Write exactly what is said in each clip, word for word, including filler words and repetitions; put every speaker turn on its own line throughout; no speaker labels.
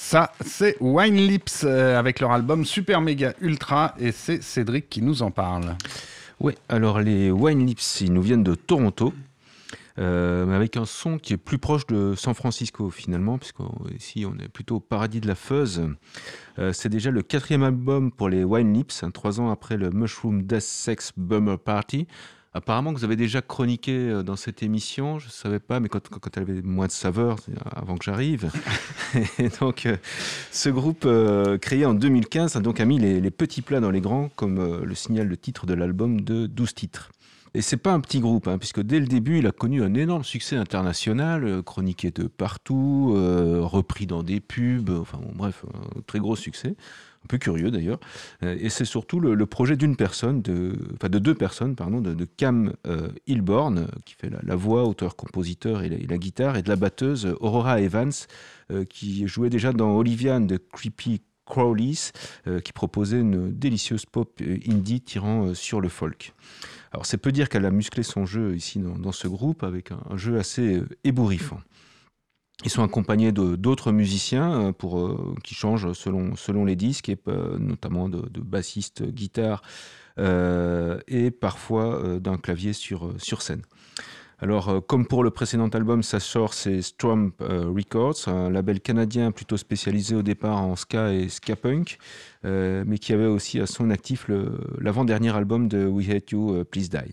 Ça, c'est Wine Lips euh, avec leur album Super Méga Ultra et c'est Cédric qui nous en parle.
Oui, alors les Wine Lips, ils nous viennent de Toronto. Euh, mais avec un son qui est plus proche de San Francisco finalement, puisqu'ici on est plutôt au paradis de la fuzz. Euh, c'est déjà le quatrième album pour les Wine Lips, hein, trois ans après le Mushroom Death Sex Bummer Party. Apparemment que vous avez déjà chroniqué dans cette émission, je ne savais pas, mais quand, quand elle avait moins de saveur, avant que j'arrive. Et donc, euh, ce groupe euh, créé en deux mille quinze a donc a mis les, les petits plats dans les grands, comme euh, le signale le titre de l'album de douze titres. Et c'est pas un petit groupe, hein, puisque dès le début, il a connu un énorme succès international, euh, chroniqué de partout, euh, repris dans des pubs, enfin bon, bref, un très gros succès. Un peu curieux d'ailleurs, euh, et c'est surtout le, le projet d'une personne, de, enfin de deux personnes, pardon, de, de Cam euh, Hilborn, qui fait la, la voix, auteur-compositeur et la, et la guitare, et de la batteuse Aurora Evans, euh, qui jouait déjà dans Olivia and the Creepy Crawlies, euh, qui proposait une délicieuse pop indie tirant euh, sur le folk. Alors c'est peu dire qu'elle a musclé son jeu ici dans, dans ce groupe, avec un, un jeu assez euh, ébouriffant. Ils sont accompagnés de, d'autres musiciens pour, euh, qui changent selon, selon les disques, et, euh, notamment de, de bassistes, guitares euh, et parfois euh, d'un clavier sur, sur scène. Alors, euh, comme pour le précédent album, ça sort c'est Strum euh, Records, un label canadien plutôt spécialisé au départ en ska et ska punk, euh, mais qui avait aussi à son actif le, l'avant-dernier album de We Hate You, uh, Please Die.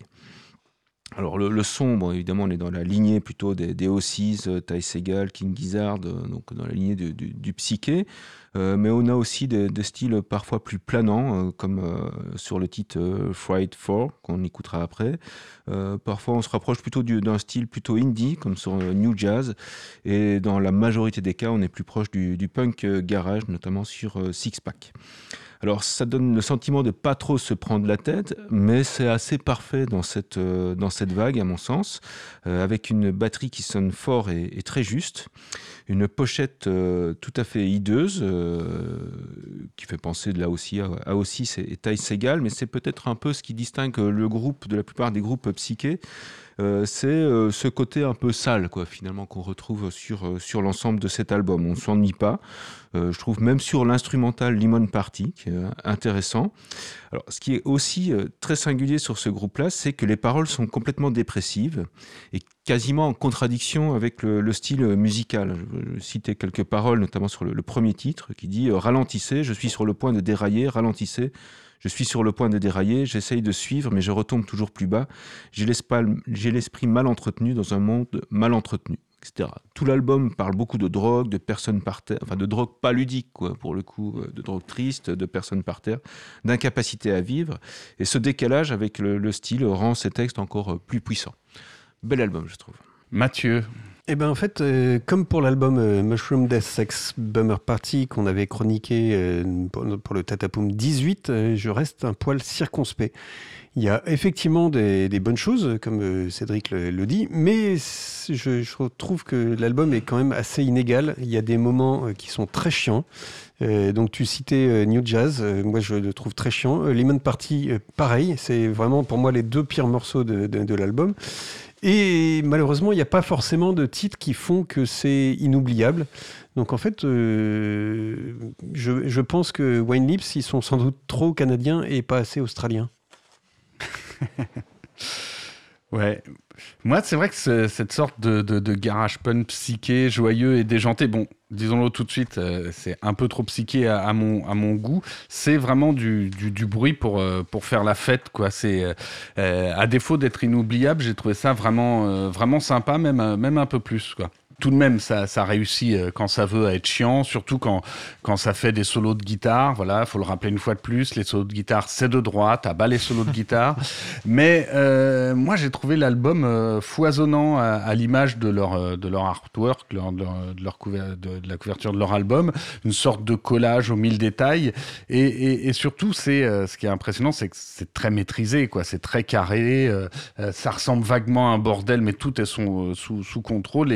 Alors le, le son, bon, évidemment, on est dans la lignée plutôt des, des Ossies, euh, Ty Segall, King Gizzard, euh, donc dans la lignée du, du, du psyché, euh, mais on a aussi des, des styles parfois plus planants, euh, comme euh, sur le titre euh, Fright four, qu'on écoutera après. Euh, parfois, on se rapproche plutôt du, d'un style plutôt indie, comme sur euh, New Jazz, et dans la majorité des cas, on est plus proche du, du punk euh, garage, notamment sur euh, Six Pack. Alors, ça donne le sentiment de pas trop se prendre la tête, mais c'est assez parfait dans cette, euh, dans cette vague, à mon sens, euh, avec une batterie qui sonne fort et, et très juste, une pochette euh, tout à fait hideuse, euh, qui fait penser là aussi à, à Ossies et, et Ty Segall, mais c'est peut-être un peu ce qui distingue le groupe de la plupart des groupes psychés. Euh, c'est euh, ce côté un peu sale, quoi, finalement, qu'on retrouve sur, euh, sur l'ensemble de cet album. On ne s'ennuie pas. Euh, je trouve même sur l'instrumental Lemon Party, qui est euh, intéressant. Alors, ce qui est aussi euh, très singulier sur ce groupe-là, c'est que les paroles sont complètement dépressives et quasiment en contradiction avec le, le style musical. Je vais citer quelques paroles, notamment sur le, le premier titre, qui dit euh, « Ralentissez, je suis sur le point de dérailler, ralentissez ». Je suis sur le point de dérailler, j'essaye de suivre, mais je retombe toujours plus bas. J'ai l'esprit, j'ai l'esprit mal entretenu dans un monde mal entretenu, et cetera. Tout l'album parle beaucoup de drogue, de personnes par terre, enfin de drogue pas ludique, quoi, pour le coup, de drogue triste, de personnes par terre, d'incapacité à vivre. Et ce décalage avec le, le style rend ces textes encore plus puissants. Bel album, je trouve.
Mathieu.
Eh ben en fait, euh, comme pour l'album euh, Mushroom Death Sex Bummer Party qu'on avait chroniqué euh, pour, pour le Tatapoum dix-huit, euh, je reste un poil circonspect. Il y a effectivement des, des bonnes choses, comme euh, Cédric le, le dit, mais je, je trouve que l'album est quand même assez inégal. Il y a des moments euh, qui sont très chiants. Euh, donc tu citais euh, New Jazz, euh, moi je le trouve très chiant. Euh, Lemon Party, euh, pareil, c'est vraiment pour moi les deux pires morceaux de, de, de l'album. Et malheureusement, il n'y a pas forcément de titres qui font que c'est inoubliable. Donc en fait, euh, je, je pense que Wine Lips, ils sont sans doute trop canadiens et pas assez australiens.
Ouais. Moi, c'est vrai que c'est, cette sorte de, de, de garage punk psyché, joyeux et déjanté, bon, disons-le tout de suite, euh, c'est un peu trop psyché à, à, mon, à mon goût. C'est vraiment du, du, du bruit pour, euh, pour faire la fête, quoi. C'est, euh, à défaut d'être inoubliable, j'ai trouvé ça vraiment, euh, vraiment sympa, même, même un peu plus, quoi. Tout de même, ça, ça réussit quand ça veut à être chiant, surtout quand, quand ça fait des solos de guitare. Voilà, faut le rappeler une fois de plus, les solos de guitare, c'est de droite, à bas les solos de guitare. Mais euh, moi, j'ai trouvé l'album euh, foisonnant à, à l'image de leur, de leur artwork, leur, de, leur, de, leur couver- de, de la couverture de leur album, une sorte de collage aux mille détails. Et, et, et surtout, c'est, euh, ce qui est impressionnant, c'est que c'est très maîtrisé, quoi. C'est très carré, euh, ça ressemble vaguement à un bordel, mais tout est son, sous, sous contrôle et, et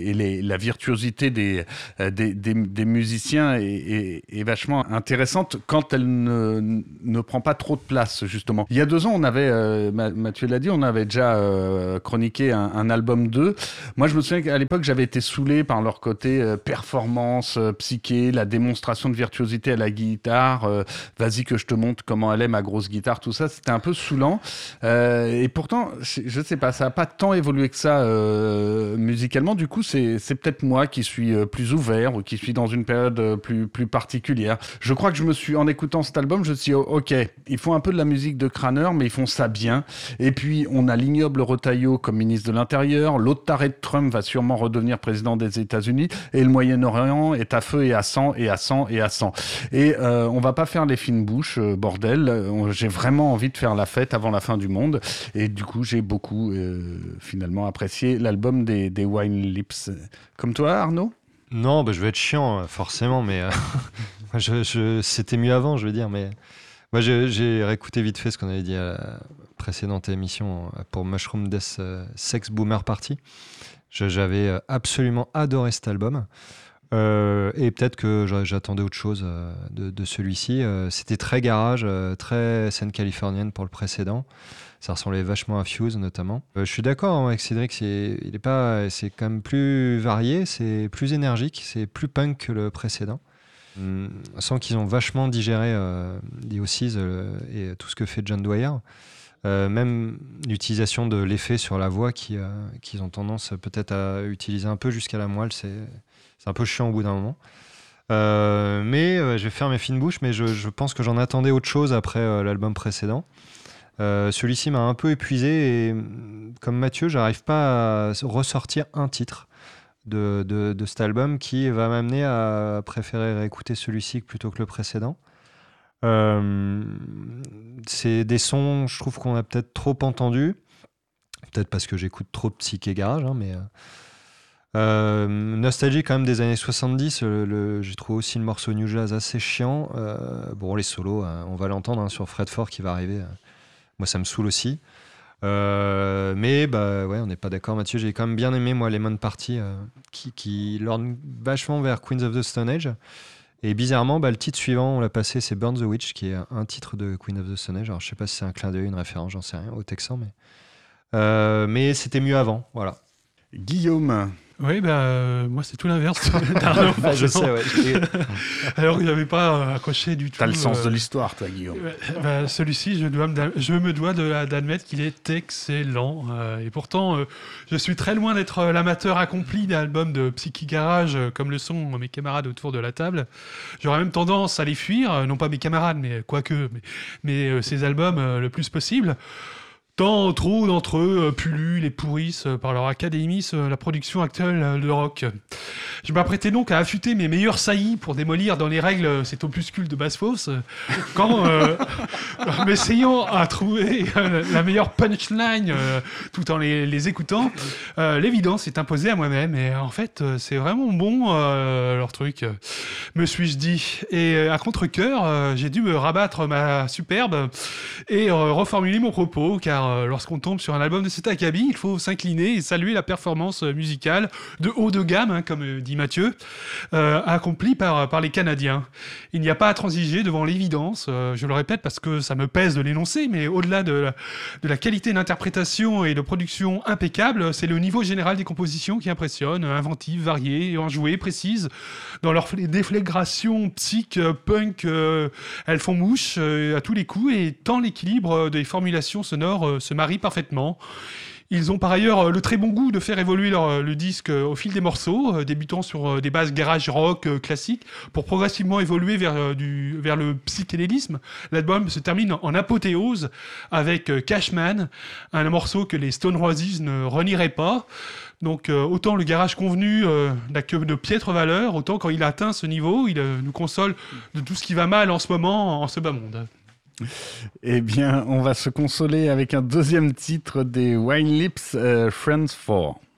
et les, la virtuosité des, des, des, des musiciens est, est, est vachement intéressante quand elle ne, ne prend pas trop de place, justement. Il y a deux ans, on avait, euh, Mathieu l'a dit, on avait déjà euh, chroniqué un, un album d'eux. Moi, je me souviens qu'à l'époque, j'avais été saoulé par leur côté euh, performance, euh, psyché, la démonstration de virtuosité à la guitare. Euh, vas-y que je te montre comment elle est, ma grosse guitare, tout ça. C'était un peu saoulant. Euh, et pourtant, je sais pas, ça n'a pas tant évolué que ça euh, musicalement. Du coup, c'est, c'est peut-être moi qui suis euh, plus ouvert ou qui suis dans une période euh, plus, plus particulière. Je crois que je me suis, en écoutant cet album, je me suis dit, oh, ok, ils font un peu de la musique de crâneur, mais ils font ça bien. Et puis, on a l'ignoble Retailleau comme ministre de l'Intérieur. L'autre taré de Trump va sûrement redevenir président des États-Unis. Et le Moyen-Orient est à feu et à sang et à sang et à sang. Et euh, on va pas faire les fines bouches, euh, bordel. Euh, j'ai vraiment envie de faire la fête avant la fin du monde. Et du coup, j'ai beaucoup, euh, finalement, apprécié l'album des, des Wine Lips. Comme toi, Arnaud ?
Non, bah, je vais être chiant, forcément, mais euh, je, je, c'était mieux avant, je veux dire. Mais moi, j'ai, j'ai réécouté vite fait ce qu'on avait dit à la précédente émission pour Mushroom Death euh, Sex Boomer Party. Je, j'avais absolument adoré cet album. Euh, et peut-être que j'attendais autre chose euh, de, de celui-ci. Euh, c'était très garage, euh, très scène californienne pour le précédent. Ça ressemblait vachement à Fuse notamment. Euh, je suis d'accord hein, avec Cédric, c'est, il est pas, c'est quand même plus varié, c'est plus énergique, c'est plus punk que le précédent. Hum, on sent qu'ils ont vachement digéré euh, The Oasis euh, et tout ce que fait John Dwyer. Euh, même l'utilisation de l'effet sur la voix qui, euh, qu'ils ont tendance peut-être à utiliser un peu jusqu'à la moelle, c'est, c'est un peu chiant au bout d'un moment. Euh, mais euh, je vais faire mes fines bouches, mais je, je pense que j'en attendais autre chose après euh, l'album précédent. Euh, celui-ci m'a un peu épuisé et comme Mathieu, j'arrive pas à ressortir un titre de, de, de cet album qui va m'amener à préférer réécouter celui-ci plutôt que le précédent. Euh, c'est des sons, je trouve qu'on a peut-être trop entendu, peut-être parce que j'écoute trop de psyché garage, hein, mais euh, nostalgie quand même des années soixante-dix. Le, le, j'ai trouvé aussi le morceau New Jazz assez chiant. Euh, bon, les solos, hein, on va l'entendre hein, sur Fred Ford qui va arriver. Moi, ça me saoule aussi. Euh, mais bah ouais, on n'est pas d'accord, Mathieu. J'ai quand même bien aimé moi Lemon Party, euh, qui, qui lorne vachement vers Queens of the Stone Age. Et bizarrement, bah, le titre suivant, on l'a passé, c'est Burn the Witch, qui est un titre de Queen of the Stone Age. Alors, je sais pas si c'est un clin d'œil, une référence, j'en sais rien, au Texan, mais euh, mais c'était mieux avant, voilà.
Guillaume.
Oui, bah, euh, moi, c'est tout l'inverse d'Arnaud.
Bah, je sais, ouais.
Alors, il n'avait pas accroché du tout.
T'as le sens
euh,
de l'histoire, toi, Guillaume.
Euh, bah, celui-ci, je, dois me, je me dois de, d'admettre qu'il est excellent. Euh, et pourtant, euh, je suis très loin d'être l'amateur accompli d'albums de Psyche Garage, euh, comme le sont mes camarades autour de la table. J'aurais même tendance à les fuir, euh, non pas mes camarades, mais quoique, mais, mais euh, ces albums euh, le plus possible. Tant trop d'entre eux euh, pullulent et pourrissent euh, par leur académie euh, la production actuelle euh, de rock. Je m'apprêtais donc à affûter mes meilleurs saillies pour démolir dans les règles euh, cet opuscule de basse-fosse, euh, quand, euh, en m'essayant à trouver euh, la meilleure punchline euh, tout en les, les écoutant, euh, l'évidence s'est imposée à moi-même. Et en fait, euh, c'est vraiment bon euh, leur truc, euh, me suis-je dit. Et euh, à contre-cœur, euh, j'ai dû me rabattre ma superbe et euh, reformuler mon propos, car euh, lorsqu'on tombe sur un album de cet acabit, il faut s'incliner et saluer la performance euh, musicale de haut de gamme, hein, comme euh, dit Mathieu, euh, accomplie par, par les Canadiens. Il n'y a pas à transiger devant l'évidence, euh, je le répète parce que ça me pèse de l'énoncer, mais au-delà de la, de la qualité d'interprétation et de production impeccable, c'est le niveau général des compositions qui impressionne, inventives, variées, enjouées, précises, dans leur déflagration psych, punk, euh, elles font mouche euh, à tous les coups, et tant l'équilibre des formulations sonores euh, se marie parfaitement. Ils ont par ailleurs le très bon goût de faire évoluer leur, le disque au fil des morceaux, euh, débutant sur euh, des bases garage rock euh, classiques, pour progressivement évoluer vers, euh, du, vers le psychédélisme. L'album se termine en apothéose avec euh, Cashman, un morceau que les Stone Roses ne renieraient pas. Donc euh, autant le garage convenu euh, n'a que de piètre valeur, autant quand il atteint ce niveau, il euh, nous console de tout ce qui va mal en ce moment en ce bas monde.
Eh bien, on va se consoler avec un deuxième titre des Wine Lips, euh, Friends four.